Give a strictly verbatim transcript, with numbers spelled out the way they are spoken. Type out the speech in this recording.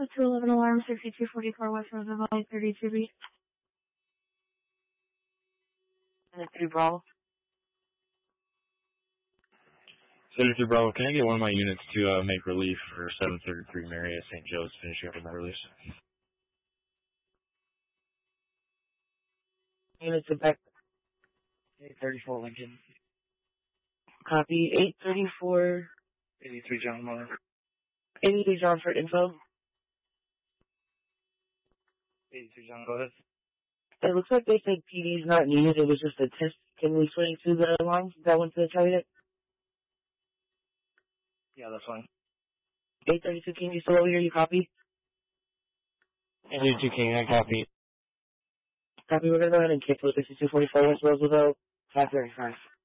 two eleven alarm, sixty-two forty-four West Roosevelt, eight thirty-two B. thirty-three Bravo. thirty-three Bravo, can I get one of my units to uh, make relief for seven thirty-three Mary at Saint Joe's, finishing up with my release? Units to back. eight thirty-four Lincoln. Copy. eight thirty-four. eighty-three John Miller. eighty-three John for info. eighty-three John, go ahead. It looks like they said P D's not needed. It was just a test. Can we swing to the lines? That one to the target? Yeah, that's fine. eight thirty-two King, you still over here? You copy? eight thirty-two King, I copy. Copy. We're going to go ahead and kick for sixty-two forty-four West Roosevelt, five thirty-five.